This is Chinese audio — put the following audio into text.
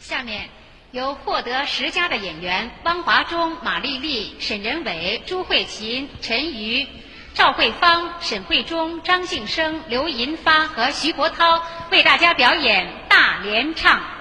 下面由获得10佳的演员汪华中、马丽丽、沈仁伟、朱慧琴、陈瑜、赵慧芳、沈慧中、张晋生、刘银发和徐国涛为大家表演大联唱。